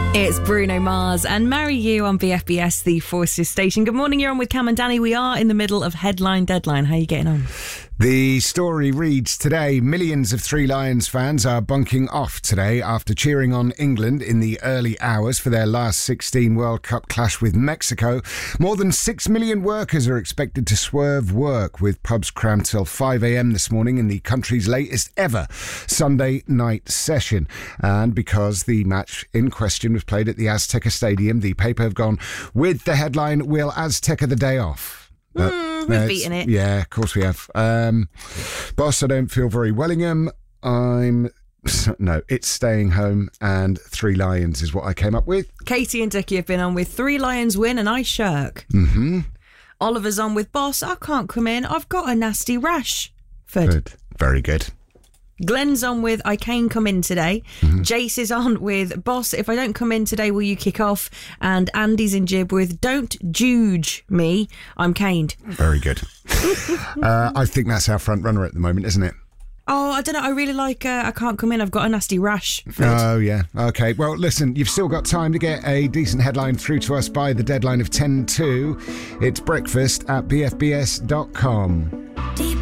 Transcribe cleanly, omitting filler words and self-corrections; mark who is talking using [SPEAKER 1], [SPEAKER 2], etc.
[SPEAKER 1] It's Bruno Mars and Marry You on BFBS, the Forces station. Good morning, you're on with Cam and Danny. We are in the middle of Headline Deadline. How are you getting on?
[SPEAKER 2] The story reads today, millions of Three Lions fans are bunking off today after cheering on England in the early hours for their last 16 World Cup clash with Mexico. More than 6 million workers are expected to swerve work, with pubs crammed till 5 a.m. this morning in the country's latest ever Sunday night session. And because the match in question was played at the Azteca Stadium, the paper have gone with the headline, "Will Azteca the day off?"
[SPEAKER 1] We've beaten it.
[SPEAKER 2] Yeah, of course we have. Boss, I don't feel very Wellingham. No, it's staying home, and Three Lions is what I came up with.
[SPEAKER 1] Katie and Dickie have been on with Three Lions win and I shirk.
[SPEAKER 2] Mm-hmm.
[SPEAKER 1] Oliver's on with Boss, I can't come in, I've got a nasty rash.
[SPEAKER 2] Good. Very good.
[SPEAKER 1] Glenn's on with I can come in today.
[SPEAKER 2] Mm-hmm.
[SPEAKER 1] Jace is on with Boss, if I don't come in today, will you kick off? And Andy's in Jib with Don't Juge me, I'm caned.
[SPEAKER 2] Very good. I think that's our front runner at the moment, isn't it?
[SPEAKER 1] Oh, I don't know. I really like I can't come in, I've got a nasty rash.
[SPEAKER 2] Oh, yeah. OK. Well, listen, you've still got time to get a decent headline through to us by the deadline of 10:02. It's breakfast at bfbs.com.